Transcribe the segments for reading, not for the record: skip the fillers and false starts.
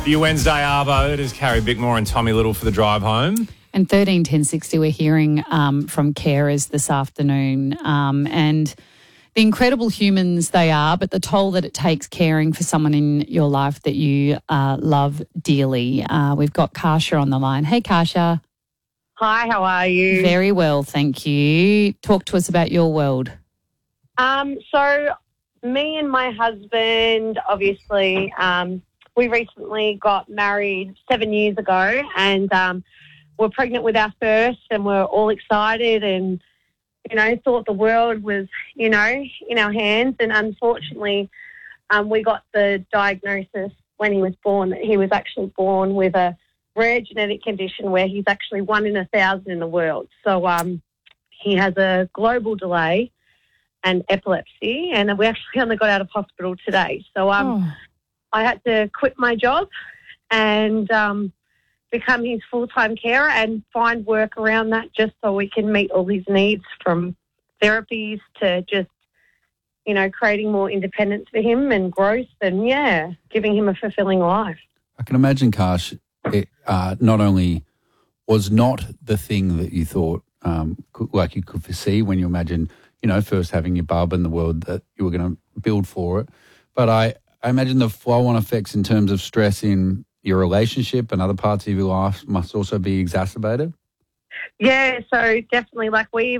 Your Wednesday Arvo. It is Carrie Bickmore and Tommy Little for the drive home. And 131060, we're hearing from carers this afternoon and the incredible humans they are, but the toll that it takes caring for someone in your life that you love dearly. We've got Kasha on the line. Hey, Kasha. Hi, how are you? Very well, thank you. Talk to us about your world. So me and my husband, obviously, we recently got married 7 years ago and we're pregnant with our first and we're all excited and, thought the world was, in our hands. And unfortunately, we got the diagnosis when he was born that he was actually born with a rare genetic condition where he's actually 1 in 1,000 in the world. So he has a global delay and epilepsy, and we actually only got out of hospital today. So I had to quit my job and become his full-time carer and find work around that just so we can meet all his needs, from therapies to just, creating more independence for him and growth and, giving him a fulfilling life. I can imagine, Kash, it not only was not the thing that you thought you could foresee when you imagined, first having your bub and the world that you were going to build for it, but I imagine the flow-on effects in terms of stress in your relationship and other parts of your life must also be exacerbated. Yeah, so definitely,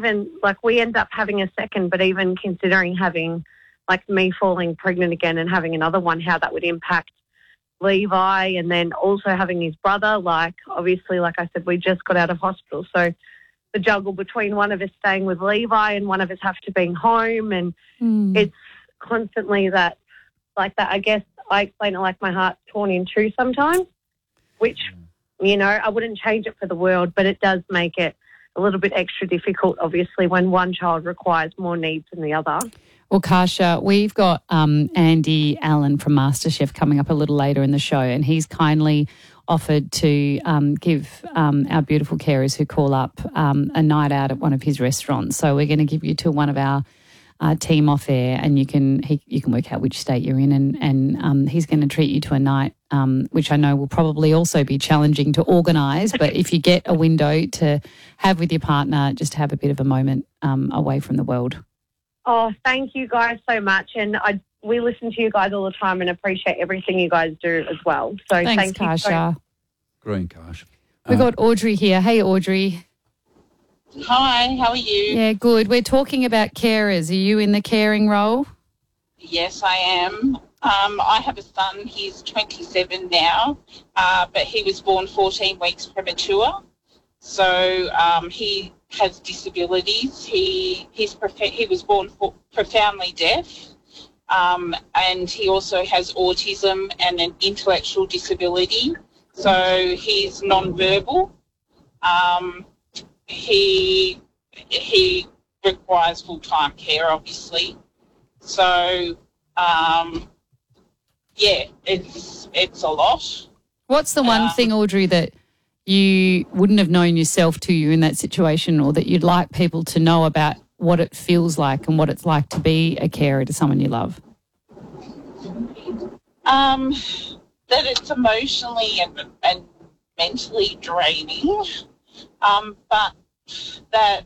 we end up having a second, but even considering having, me falling pregnant again and having another one, how that would impact Levi, and then also having his brother, obviously, like I said, we just got out of hospital. So the juggle between one of us staying with Levi and one of us have to be home, and it's constantly that, I guess I explain it like my heart's torn in two sometimes, which, I wouldn't change it for the world, but it does make it a little bit extra difficult, obviously, when one child requires more needs than the other. Well, Kasha, we've got Andy Allen from MasterChef coming up a little later in the show, and he's kindly offered to give our beautiful carers who call up a night out at one of his restaurants. So we're going to give you to one of our team off air, and you can work out which state you're in, and he's going to treat you to a night, which I know will probably also be challenging to organise, but if you get a window to have with your partner, just have a bit of a moment away from the world. Oh, thank you guys so much, and we listen to you guys all the time and appreciate everything you guys do as well. So thanks, thank you. Kasha. Great, Kash. We've got Audrey here. Hey, Audrey. Hi, how are you? Yeah, good. We're talking about carers. Are you in the caring role? Yes, I am. I have a son. He's 27 now, but he was born 14 weeks premature. So he has disabilities. He was born profoundly deaf, and he also has autism and an intellectual disability. So he's non-verbal. He requires full-time care, obviously. So, it's a lot. What's the one thing, Audrey, that you wouldn't have known yourself to you in that situation, or that you'd like people to know about what it feels like and what it's like to be a carer to someone you love? That it's emotionally and mentally draining. But that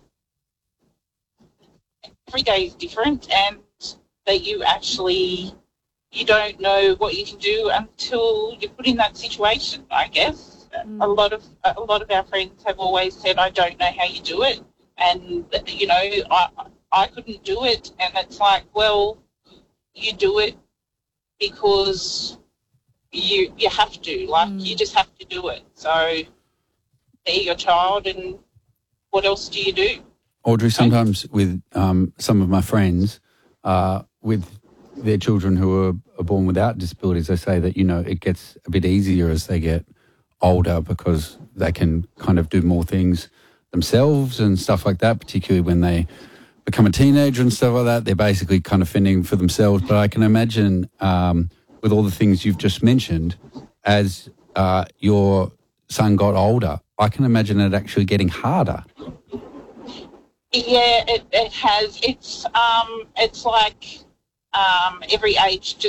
every day is different, and that you don't know what you can do until you're put in that situation, I guess. A lot of our friends have always said, I don't know how you do it, and I couldn't do it, and it's like, well, you do it because you have to, you just have to do it. So they're your child, and what else do you do? Audrey, sometimes with some of my friends, with their children who are born without disabilities, they say that, it gets a bit easier as they get older because they can kind of do more things themselves and stuff like that, particularly when they become a teenager and stuff like that. They're basically kind of fending for themselves. But I can imagine with all the things you've just mentioned, as your son got older, I can imagine it actually getting harder. Yeah, it has. It's like every age just